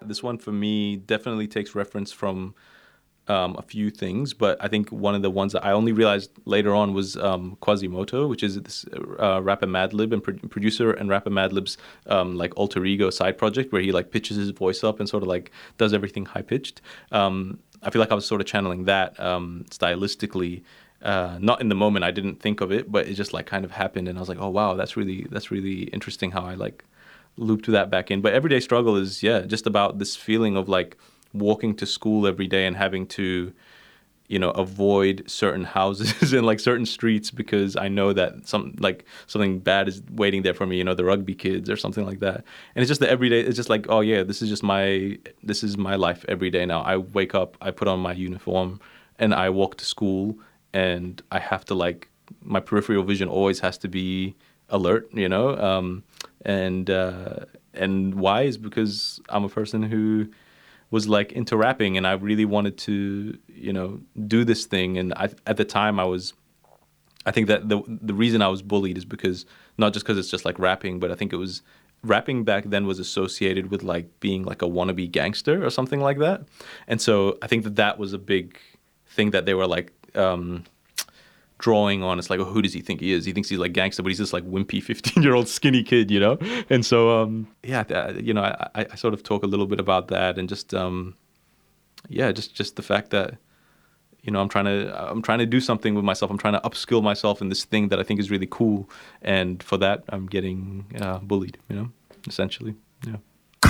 This one for me definitely takes reference from a few things, but I think one of the ones that I only realized later on was Quasimoto, which is this Rapper Madlib and producer and Rapper Madlib's like alter ego side project where he like pitches his voice up and sort of like does everything high pitched. I feel like I was sort of channeling that stylistically. Not in the moment, I didn't think of it, but it just like kind of happened, and I was like, oh wow, that's really interesting how I like looped that back in. But everyday struggle is just about this feeling of like walking to school every day and having to avoid certain houses and like certain streets because I know that something bad is waiting there for me, the rugby kids or something like that. And it's just the everyday, it's just like, oh yeah, this is my life every day now. I wake up, I put on my uniform and I walk to school, and I have to like, my peripheral vision always has to be alert, and why is because I'm a person who was like into rapping, and I really wanted to, do this thing. And at the time I think that the reason I was bullied is because not just because it's just like rapping, but I think it was rapping back then was associated with like being like a wannabe gangster or something like that. And so I think that was a big thing that they were like, drawing on. It's like, oh, who does he think he is? He thinks he's like gangster, but he's just like wimpy 15-year-old skinny kid. And so I sort of talk a little bit about that, and just just the fact that I'm trying to do something with myself. I'm trying to upskill myself in this thing that I think is really cool, and for that I'm getting bullied, essentially. Yeah.